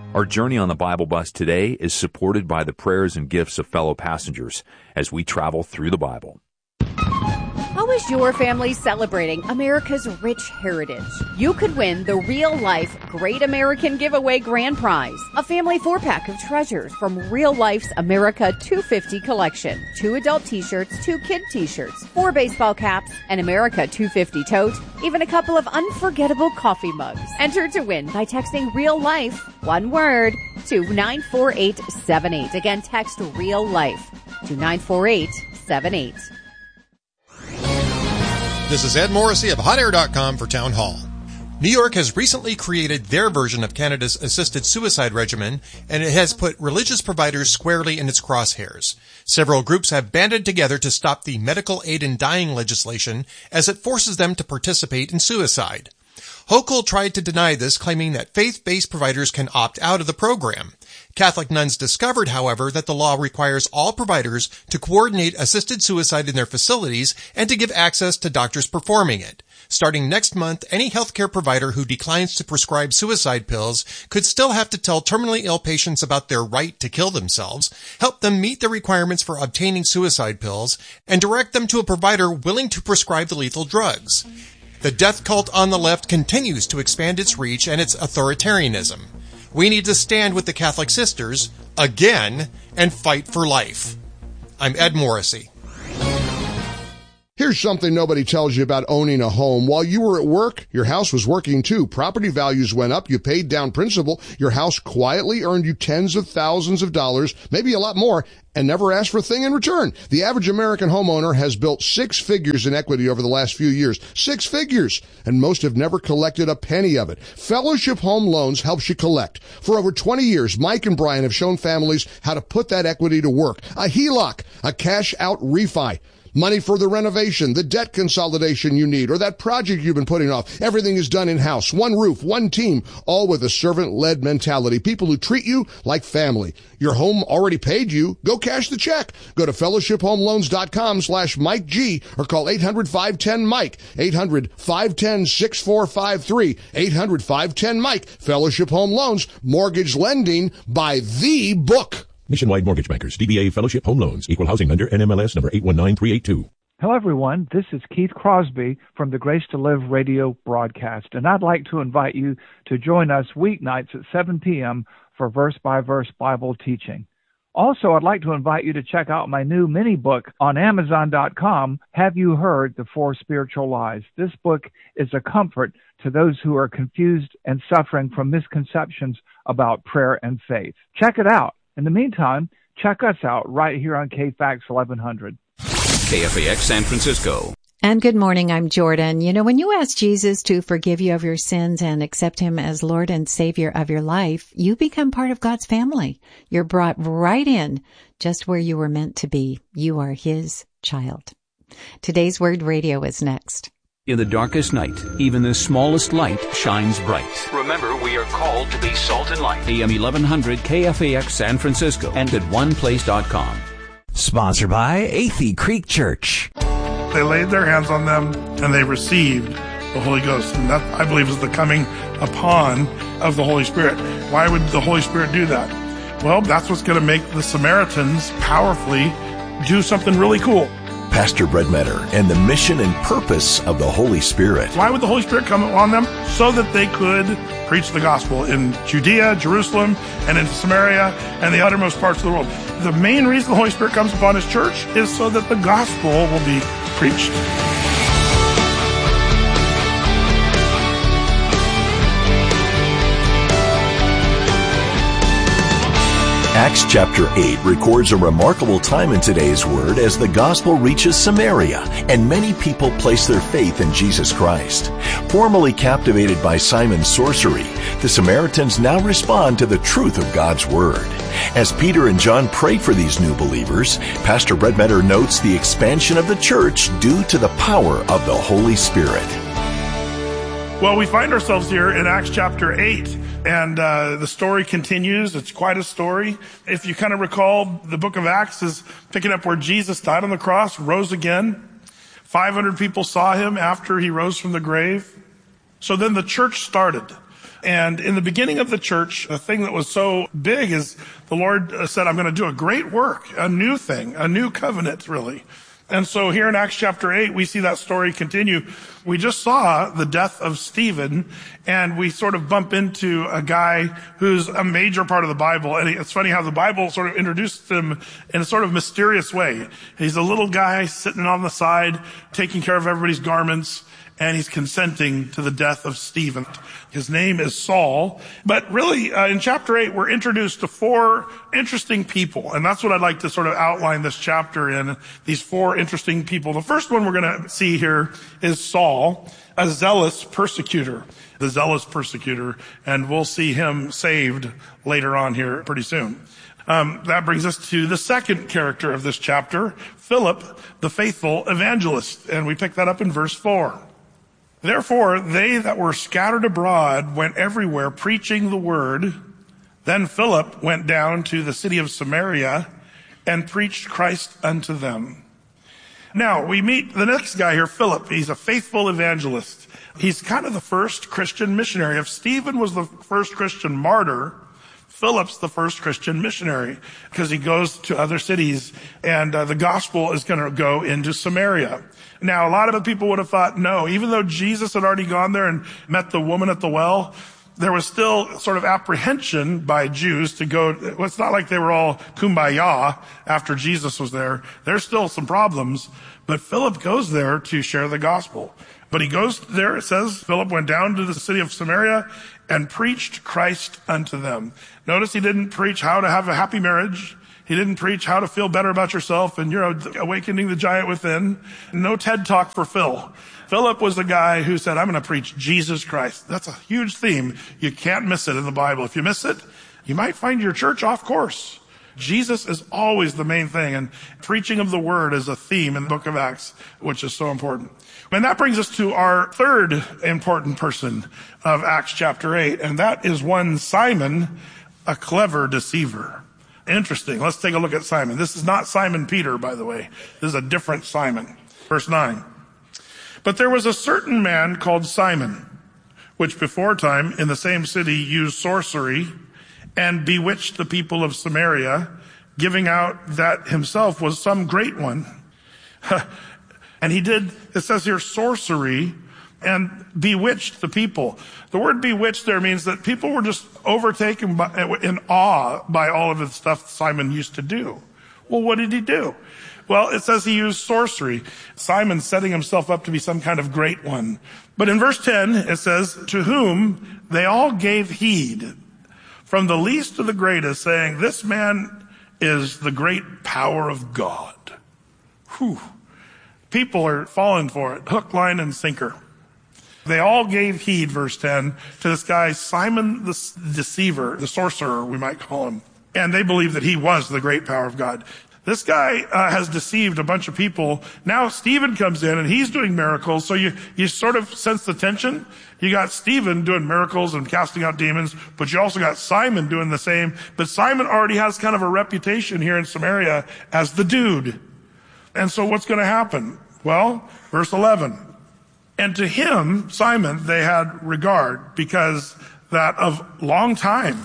Our journey on the Bible Bus today is supported by the prayers and gifts of fellow passengers as we travel through the Bible. How is your family celebrating America's rich heritage? You could win the Real Life Great American Giveaway Grand Prize, a family 4-pack of treasures from Real Life's America 250 collection, 2 adult t-shirts, 2 kid t-shirts, 4 baseball caps, an America 250 tote, even a couple of unforgettable coffee mugs. Enter to win by texting Real Life, one word, to 94878. Again, text Real Life to 94878. This is Ed Morrissey of HotAir.com for Town Hall. New York has recently created their version of Canada's assisted suicide regimen, and it has put religious providers squarely in its crosshairs. Several groups have banded together to stop the medical aid in dying legislation as it forces them to participate in suicide. Hochul tried to deny this, claiming that faith-based providers can opt out of the program. Catholic nuns discovered, however, that the law requires all providers to coordinate assisted suicide in their facilities and to give access to doctors performing it. Starting next month, any healthcare provider who declines to prescribe suicide pills could still have to tell terminally ill patients about their right to kill themselves, help them meet the requirements for obtaining suicide pills, and direct them to a provider willing to prescribe the lethal drugs. The death cult on the left continues to expand its reach and its authoritarianism. We need to stand with the Catholic sisters, again, and fight for life. I'm Ed Morrissey. Here's something nobody tells you about owning a home. While you were at work, your house was working too. Property values went up. You paid down principal. Your house quietly earned you tens of thousands of dollars, maybe a lot more, and never asked for a thing in return. The average American homeowner has built 6 figures in equity over the last few years. 6 figures! And most have never collected a penny of it. Fellowship Home Loans helps you collect. For over 20 years, Mike and Brian have shown families how to put that equity to work. A HELOC, a cash-out refi. Money for the renovation, the debt consolidation you need, or that project you've been putting off. Everything is done in-house. One roof, one team, all with a servant-led mentality. People who treat you like family. Your home already paid you. Go cash the check. Go to fellowshiphomeloans.com/Mike G or call 800-510-MIKE. 800-510-6453. 800-510-MIKE. Fellowship Home Loans. Mortgage lending by the book. Nationwide Mortgage Bankers, DBA Fellowship Home Loans, Equal Housing Lender, NMLS number 819382. Hello, everyone. This is Keith Crosby from the Grace to Live radio broadcast, and I'd like to invite you to join us weeknights at 7 p.m. for verse-by-verse Bible teaching. Also, I'd like to invite you to check out my new mini book on Amazon.com, Have You Heard the 4 Spiritual Lies? This book is a comfort to those who are confused and suffering from misconceptions about prayer and faith. Check it out. In the meantime, check us out right here on KFAX 1100. KFAX San Francisco. And good morning, I'm Jordan. You know, when you ask Jesus to forgive you of your sins and accept him as Lord and Savior of your life, you become part of God's family. You're brought right in just where you were meant to be. You are his child. Today's Word Radio is next. In the darkest night, even the smallest light shines bright. Remember, we are called to be salt and light. AM 1100 KFAX San Francisco and at oneplace.com. Sponsored by Athey Creek Church. They laid their hands on them and they received the Holy Ghost. And that, I believe, is the coming upon of the Holy Spirit. Why would the Holy Spirit do that? Well, that's what's going to make the Samaritans powerfully do something really cool. Pastor Brett Metter and the mission and purpose of the Holy Spirit. Why would the Holy Spirit come on them? So that they could preach the gospel in Judea, Jerusalem, and in Samaria, and the uttermost parts of the world. The main reason the Holy Spirit comes upon his church is so that the gospel will be preached. Acts chapter 8 records a remarkable time in today's word as the gospel reaches Samaria and many people place their faith in Jesus Christ. Formerly captivated by Simon's sorcery, the Samaritans now respond to the truth of God's word. As Peter and John pray for these new believers, Pastor Brett Metter notes the expansion of the church due to the power of the Holy Spirit. Well, we find ourselves here in Acts chapter 8. And the story continues. It's quite a story. If you kind of recall, the book of Acts is picking up where Jesus died on the cross, rose again. 500 people saw him after he rose from the grave. So then the church started. And in the beginning of the church, the thing that was so big is the Lord said, I'm going to do a great work, a new thing, a new covenant, really. And so here in Acts chapter 8, we see that story continue. We just saw the death of Stephen, and we sort of bump into a guy who's a major part of the Bible. And it's funny how the Bible sort of introduced him in a sort of mysterious way. He's a little guy sitting on the side, taking care of everybody's garments, and he's consenting to the death of Stephen. His name is Saul. But really, in chapter 8, we're introduced to 4 interesting people. And that's what I'd like to sort of outline this chapter in, these 4 interesting people. The first one we're going to see here is Saul, a zealous persecutor. The zealous persecutor. And we'll see him saved later on here pretty soon. That brings us to the second character of this chapter, Philip, the faithful evangelist. And we pick that up in verse 4. Therefore, they that were scattered abroad went everywhere preaching the word. Then Philip went down to the city of Samaria and preached Christ unto them. Now, we meet the next guy here, Philip. He's a faithful evangelist. He's kind of the first Christian missionary. If Stephen was the first Christian martyr, Philip's the first Christian missionary because he goes to other cities, and the gospel is going to go into Samaria. Now, a lot of the people would have thought, no, even though Jesus had already gone there and met the woman at the well, there was still sort of apprehension by Jews to go. Well, it's not like they were all kumbaya after Jesus was there. There's still some problems, but Philip goes there to share the gospel. But he goes there, it says, Philip went down to the city of Samaria and preached Christ unto them. Notice he didn't preach how to have a happy marriage. He didn't preach how to feel better about yourself and you're awakening the giant within. No TED talk for Phil. Philip was the guy who said, I'm going to preach Jesus Christ. That's a huge theme. You can't miss it in the Bible. If you miss it, you might find your church off course. Jesus is always the main thing, and preaching of the word is a theme in the book of Acts, which is so important. And that brings us to our third important person of Acts chapter 8, and that is one Simon, a clever deceiver. Interesting. Let's take a look at Simon. This is not Simon Peter, by the way. This is a different Simon. Verse 9. But there was a certain man called Simon, which before time in the same city used sorcery and bewitched the people of Samaria, giving out that himself was some great one. And he did, it says here, sorcery and bewitched the people. The word bewitched there means that people were just overtaken in awe by all of the stuff Simon used to do. Well, what did he do? Well, it says he used sorcery. Simon setting himself up to be some kind of great one. But in verse 10, it says, to whom they all gave heed, from the least to the greatest, saying, this man is the great power of God. Whew. People are falling for it, hook, line, and sinker. They all gave heed, verse 10, to this guy, Simon the deceiver, the sorcerer, we might call him. And they believed that he was the great power of God. This guy has deceived a bunch of people. Now Stephen comes in and he's doing miracles. So you sort of sense the tension. You got Stephen doing miracles and casting out demons, but you also got Simon doing the same. But Simon already has kind of a reputation here in Samaria as the dude. And so what's going to happen? Well, verse 11. And to him, Simon, they had regard because that of long time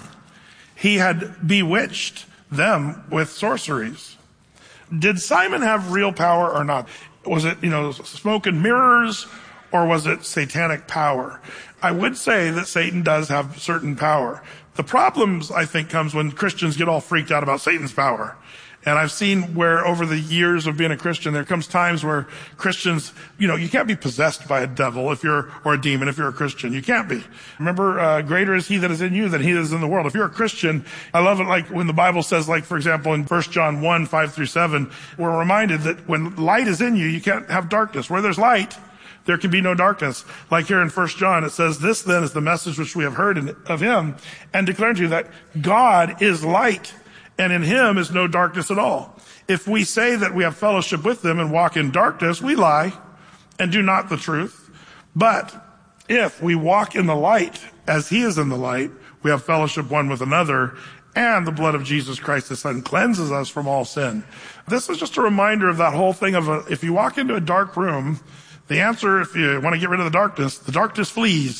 he had bewitched them with sorceries. Did Simon have real power or not? Was it, smoke and mirrors, or was it satanic power? I would say that Satan does have certain power. The problems, I think, comes when Christians get all freaked out about Satan's power. And I've seen where over the years of being a Christian, there comes times where Christians, you can't be possessed by a devil or a demon if you're a Christian. You can't be. Remember, greater is he that is in you than he that is in the world. If you're a Christian, I love it like when the Bible says, like, for example, in 1 John 1, 5-7, we're reminded that when light is in you, you can't have darkness. Where there's light, there can be no darkness. Like here in 1 John, it says, this then is the message which we have heard of him and declared to you that God is light. And in him is no darkness at all. If we say that we have fellowship with him and walk in darkness, we lie and do not the truth. But if we walk in the light as he is in the light, we have fellowship one with another, and the blood of Jesus Christ, his son, cleanses us from all sin. This is just a reminder of that whole thing of if you walk into a dark room, the answer, if you want to get rid of the darkness flees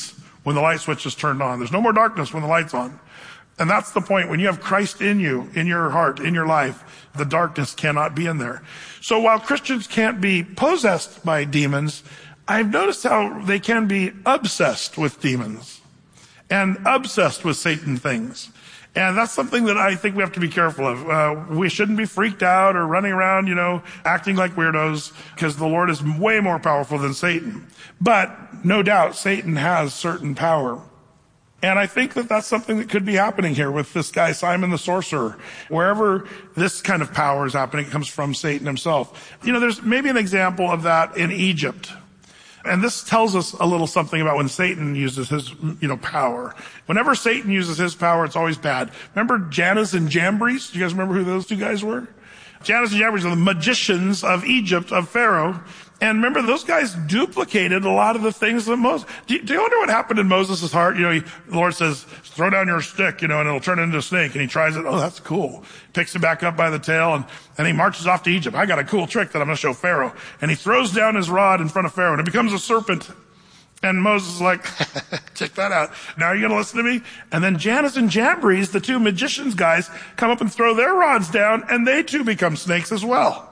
when the light switch is turned on. There's no more darkness when the light's on. And that's the point. When you have Christ in you, in your heart, in your life, the darkness cannot be in there. So while Christians can't be possessed by demons, I've noticed how they can be obsessed with demons and obsessed with Satan things. And that's something that I think we have to be careful of. We shouldn't be freaked out or running around, acting like weirdos, because the Lord is way more powerful than Satan. But no doubt Satan has certain power. And I think that that's something that could be happening here with this guy, Simon the sorcerer. Wherever this kind of power is happening, it comes from Satan himself. There's maybe an example of that in Egypt. And this tells us a little something about when Satan uses his, power. Whenever Satan uses his power, it's always bad. Remember Jannes and Jambres? Do you guys remember who those two guys were? Jannes and Jambres are the magicians of Egypt, of Pharaoh. And remember, those guys duplicated a lot of the things that Moses... Do you wonder what happened in Moses' heart? The Lord says, throw down your stick, and it'll turn into a snake. And he tries it. Oh, that's cool. Picks it back up by the tail, and he marches off to Egypt. I got a cool trick that I'm going to show Pharaoh. And he throws down his rod in front of Pharaoh, and it becomes a serpent. And Moses is like, check that out. Now you're going to listen to me? And then Jannes and Jambres, the two magicians guys, come up and throw their rods down, and they too become snakes as well.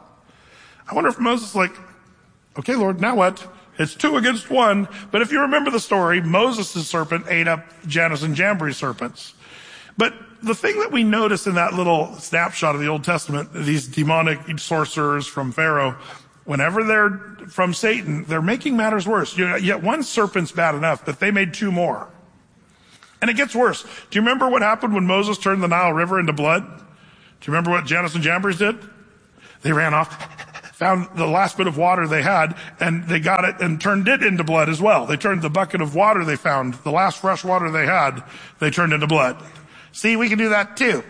I wonder if Moses is like, okay, Lord, now what? It's 2 against 1. But if you remember the story, Moses' serpent ate up Jannes and Jambres' serpents. But the thing that we notice in that little snapshot of the Old Testament, these demonic sorcerers from Pharaoh, whenever they're from Satan, they're making matters worse. Yet one serpent's bad enough, but they made 2 more. And it gets worse. Do you remember what happened when Moses turned the Nile River into blood? Do you remember what Jannes and Jambres did? They ran off, found the last bit of water they had, and they got it and turned it into blood as well. They turned the bucket of water they found, the last fresh water they had, they turned into blood. See, we can do that too.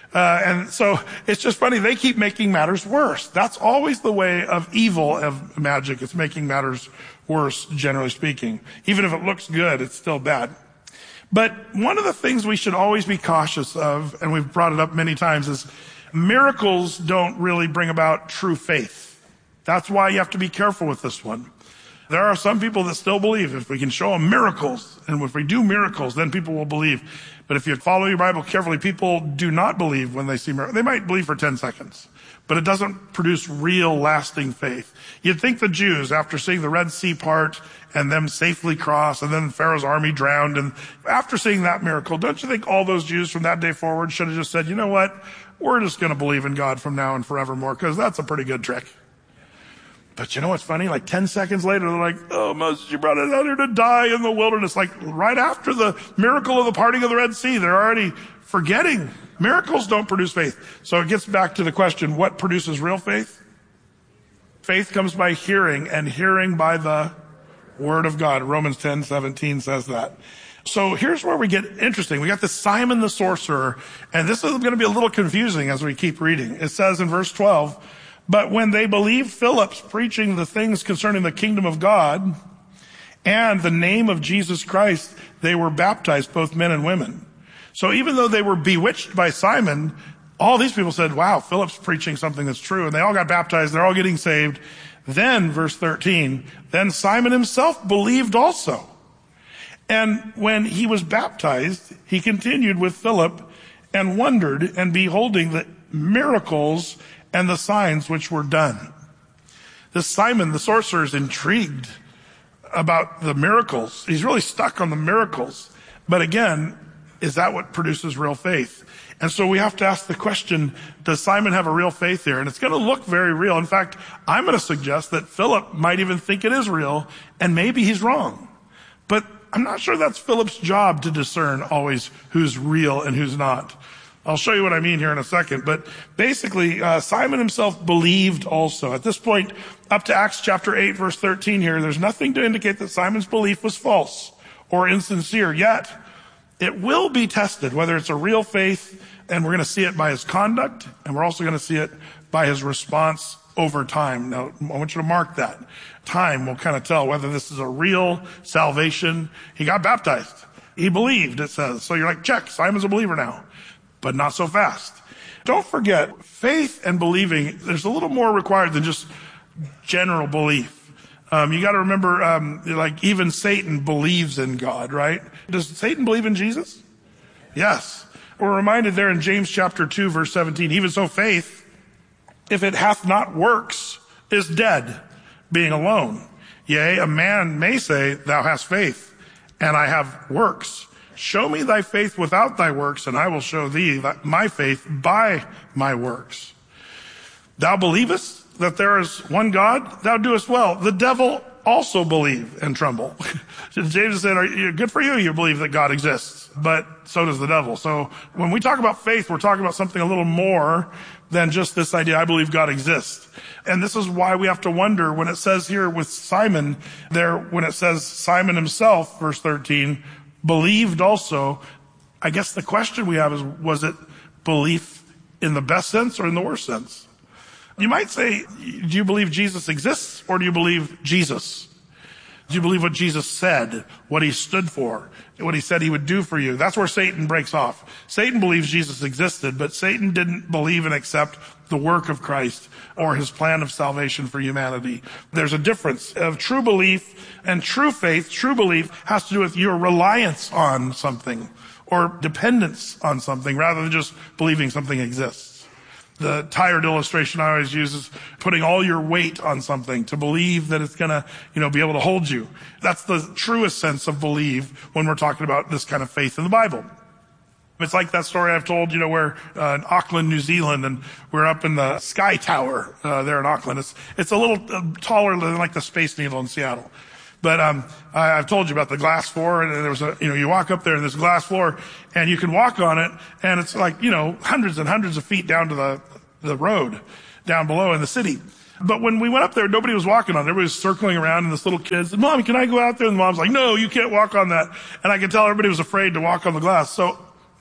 And so it's just funny. They keep making matters worse. That's always the way of evil, of magic. It's making matters worse, generally speaking. Even if it looks good, it's still bad. But one of the things we should always be cautious of, and we've brought it up many times, is miracles don't really bring about true faith. That's why you have to be careful with this one. There are some people that still believe if we can show them miracles, and if we do miracles, then people will believe. But if you follow your Bible carefully, people do not believe when they see miracles. They might believe for 10 seconds, but it doesn't produce real lasting faith. You'd think the Jews, after seeing the Red Sea part and them safely cross, and then Pharaoh's army drowned, and after seeing that miracle, don't you think all those Jews from that day forward should have just said, you know what? We're just going to believe in God from now and forevermore, because that's a pretty good trick. But you know what's funny? Like 10 seconds later, they're like, oh, Moses, you brought us out here to die in the wilderness. Like right after the miracle of the parting of the Red Sea, they're already forgetting. Miracles don't produce faith. So it gets back to the question, what produces real faith? Faith comes by hearing, and hearing by the word of God. Romans 10:17 says that. So here's where we get interesting. We got this Simon the sorcerer, and this is going to be a little confusing as we keep reading. It says in verse 12, but when they believed Philip's preaching the things concerning the kingdom of God and the name of Jesus Christ, they were baptized, both men and women. So even though they were bewitched by Simon, all these people said, wow, Philip's preaching something that's true. And they all got baptized. They're all getting saved. Then, verse 13, then Simon himself believed also. And when he was baptized, he continued with Philip and wondered and beholding the miracles and the signs which were done. This Simon, the sorcerer, is intrigued about the miracles. He's really stuck on the miracles. But again, is that what produces real faith? And so we have to ask the question, does Simon have a real faith here? And it's going to look very real. In fact, I'm going to suggest that Philip might even think it is real, and maybe he's wrong. But I'm not sure that's Philip's job to discern always who's real and who's not. I'll show you what I mean here in a second. But basically, Simon himself believed also. At this point, up to Acts chapter 8, verse 13 here, there's nothing to indicate that Simon's belief was false or insincere. Yet, it will be tested, whether it's a real faith, and we're going to see it by his conduct, and we're also going to see it by his response over time. Now, I want you to mark that. Time will kind of tell whether this is a real salvation. He got baptized. He believed, it says. So you're like, check, Simon's a believer now. But not so fast. Don't forget, faith and believing, there's a little more required than just general belief. You got to remember, like even Satan believes in God, right? Does Satan believe in Jesus? Yes. We're reminded there in James chapter 2, verse 17, even so faith, if it hath not works, is dead, being alone. Yea, a man may say, thou hast faith, and I have works. Show me thy faith without thy works, and I will show thee my faith by my works. Thou believest that there is one God? Thou doest well. The devil also believe and tremble. James said, good for you, you believe that God exists, but so does the devil. So when we talk about faith, we're talking about something a little more than just this idea, I believe God exists. And this is why we have to wonder when it says here with Simon there, when it says Simon himself, verse 13, believed also. I guess the question we have is, was it belief in the best sense or in the worst sense? You might say, do you believe Jesus exists or do you believe Jesus? Do you believe what Jesus said, what he stood for, what he said he would do for you? That's where Satan breaks off. Satan believes Jesus existed, but Satan didn't believe and accept the work of Christ or his plan of salvation for humanity. There's a difference of true belief and true faith. True belief has to do with your reliance on something or dependence on something rather than just believing something exists. The tired illustration I always use is putting all your weight on something to believe that it's gonna, be able to hold you. That's the truest sense of believe when we're talking about this kind of faith in the Bible. It's like that story I've told, where in Auckland, New Zealand, and we're up in the Sky Tower there in Auckland. It's a little taller than like the Space Needle in Seattle. But I've told you about the glass floor, and there was you walk up there and there's a glass floor, and you can walk on it, and it's like, hundreds and hundreds of feet down to the road down below in the city. But when we went up there, nobody was walking on it. Everybody was circling around, and this little kid said, Mom, can I go out there? And the mom's like, no, you can't walk on that. And I could tell everybody was afraid to walk on the glass. So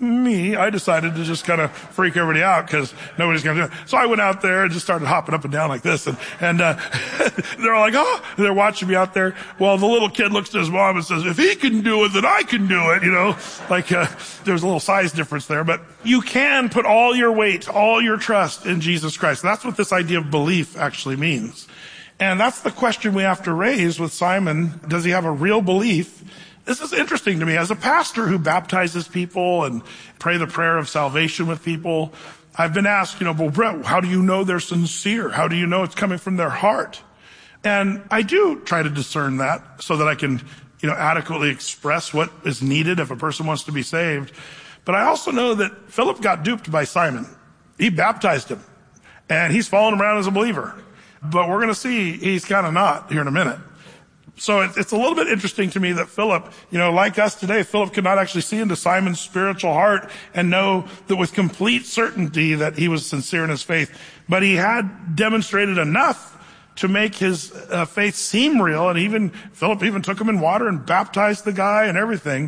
I decided to just kind of freak everybody out because nobody's going to do it. So I went out there and just started hopping up and down like this. And they're all like, oh, they're watching me out there. Well, the little kid looks to his mom and says, if he can do it, then I can do it. There's a little size difference there, but you can put all your weight, all your trust in Jesus Christ. That's what this idea of belief actually means. And that's the question we have to raise with Simon. Does he have a real belief? This is interesting to me. As a pastor who baptizes people and pray the prayer of salvation with people, I've been asked, well, Brett, how do you know they're sincere? How do you know it's coming from their heart? And I do try to discern that so that I can, adequately express what is needed if a person wants to be saved. But I also know that Philip got duped by Simon. He baptized him, and he's following him around as a believer. But we're going to see he's kind of not here in a minute. So it's a little bit interesting to me that Philip, like us today, Philip could not actually see into Simon's spiritual heart and know that with complete certainty that he was sincere in his faith. But he had demonstrated enough to make his faith seem real. And Philip even took him in water and baptized the guy and everything.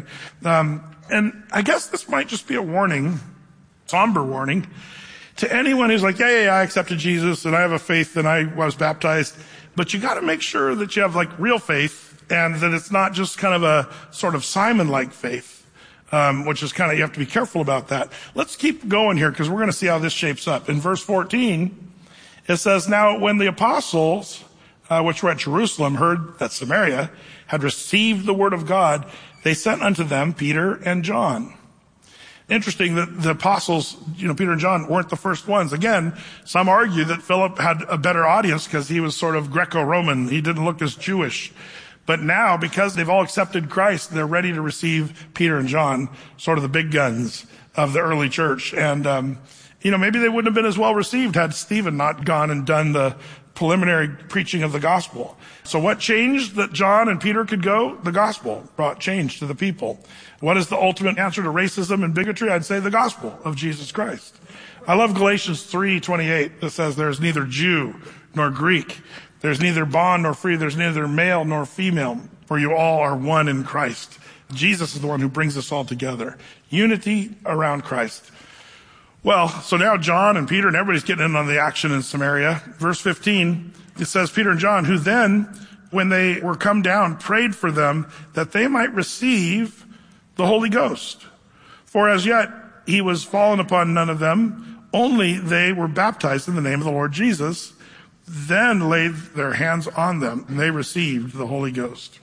And I guess this might just be a warning, somber warning, to anyone who's like, yeah, I accepted Jesus and I have a faith and I was baptized. But you got to make sure that you have real faith and that it's not just kind of a sort of Simon-like faith, which is you have to be careful about that. Let's keep going here because we're going to see how this shapes up. In verse 14, it says, now when the apostles, which were at Jerusalem, heard that Samaria had received the word of God, they sent unto them Peter and John. Interesting that the apostles, Peter and John weren't the first ones. Again, some argue that Philip had a better audience because he was sort of Greco-Roman. He didn't look as Jewish. But now, because they've all accepted Christ, they're ready to receive Peter and John, sort of the big guns of the early church. And, maybe they wouldn't have been as well received had Stephen not gone and done the preliminary preaching of the gospel. So what changed that John and Peter could go? The gospel brought change to the people. What is the ultimate answer to racism and bigotry? I'd say the gospel of Jesus Christ. I love Galatians 3:28 that says there's neither Jew nor Greek. There's neither bond nor free. There's neither male nor female, for you all are one in Christ. Jesus is the one who brings us all together. Unity around Christ. Well, so now John and Peter and everybody's getting in on the action in Samaria. Verse 15, it says, Peter and John, who then, when they were come down, prayed for them that they might receive the Holy Ghost. For as yet he was fallen upon none of them, only they were baptized in the name of the Lord Jesus. then laid their hands on them, and they received the Holy Ghost.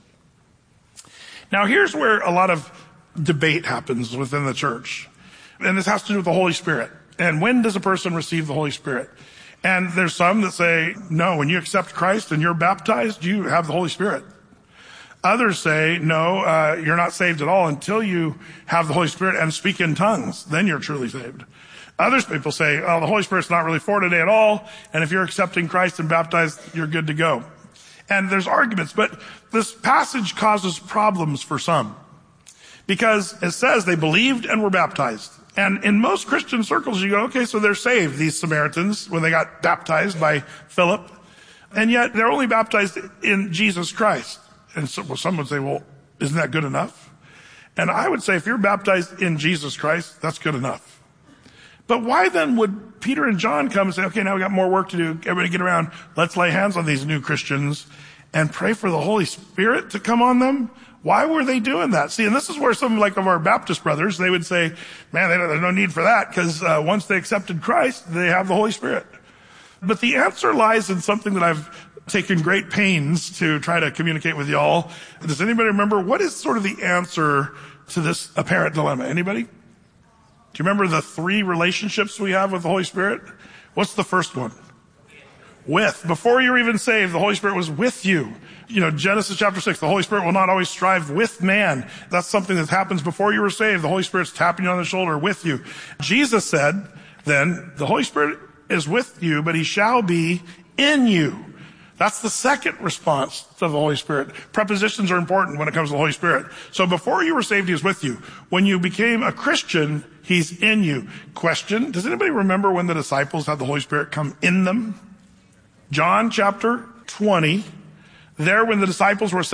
Now, here's where a lot of debate happens within the church. And this has to do with the Holy Spirit. And when does a person receive the Holy Spirit? And there's some that say, no, when you accept Christ and you're baptized, you have the Holy Spirit. Others say, no, you're not saved at all until you have the Holy Spirit and speak in tongues. Then you're truly saved. Others people say, oh, the Holy Spirit's not really for today at all. And if you're accepting Christ and baptized, you're good to go. And there's arguments, but this passage causes problems for some. Because it says they believed and were baptized. And in most Christian circles, you go, okay, so they're saved, these Samaritans, when they got baptized by Philip. And yet they're only baptized in Jesus Christ. And so, well, some would say, well, isn't that good enough? And I would say if you're baptized in Jesus Christ, that's good enough. But why then would Peter and John come and say, okay, now we got more work to do. Everybody get around. Let's lay hands on these new Christians and pray for the Holy Spirit to come on them? Why were they doing that? See, and this is where some like of our Baptist brothers, they would say, man, there's no need for that because once they accepted Christ, they have the Holy Spirit. But the answer lies in something that I've taken great pains to try to communicate with y'all. Does anybody remember what is sort of the answer to this apparent dilemma? Anybody? Do you remember the 3 relationships we have with the Holy Spirit? What's the first one? With. Before you were even saved, the Holy Spirit was with you. You know, Genesis chapter 6, the Holy Spirit will not always strive with man. That's something that happens before you were saved. The Holy Spirit's tapping you on the shoulder with you. Jesus said, then, the Holy Spirit is with you, but he shall be in you. That's the second response to the Holy Spirit. Prepositions are important when it comes to the Holy Spirit. So before you were saved, he was with you. When you became a Christian, he's in you. Question, does anybody remember when the disciples had the Holy Spirit come in them? John chapter 20. There, when the disciples were